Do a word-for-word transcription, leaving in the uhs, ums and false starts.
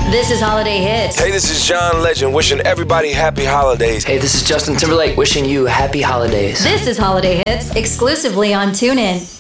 This is Holiday Hits. Hey, this is John Legend wishing everybody happy holidays. Hey, this is Justin Timberlake wishing you happy holidays. This is Holiday Hits exclusively on TuneIn.